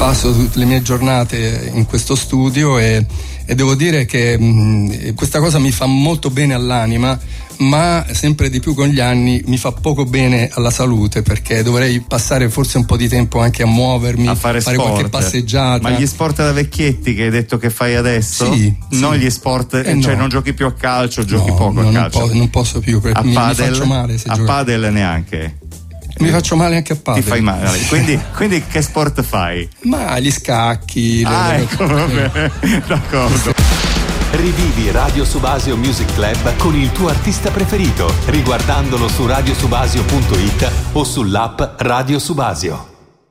passo tutte le mie giornate in questo studio e devo dire che questa cosa mi fa molto bene all'anima, ma sempre di più con gli anni mi fa poco bene alla salute, perché dovrei passare forse un po' di tempo anche a muovermi, a fare sport, qualche passeggiata. Ma gli sport da vecchietti che hai detto che fai adesso? Sì, non sì. Gli sport, cioè no. non giochi più a calcio, giochi No, poco a calcio. Non posso più, perché mi faccio male se a gioco. padel neanche. Mi faccio male anche a padel. Ti fai male. Quindi che sport fai? Ma gli scacchi. Ecco, va bene. D'accordo. Rivivi Radio Subasio Music Club con il tuo artista preferito, riguardandolo su radiosubasio.it o sull'app Radio Subasio.